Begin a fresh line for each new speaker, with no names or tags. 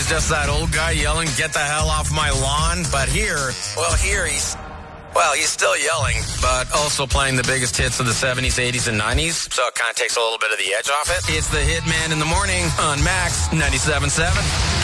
he's just that old guy yelling, "Get the hell off my lawn." But here he's still yelling, but also playing the biggest hits of the 70s, 80s, and 90s. So it kind of takes a little bit of the edge off it. It's the Hitman in the morning on Max 97.7.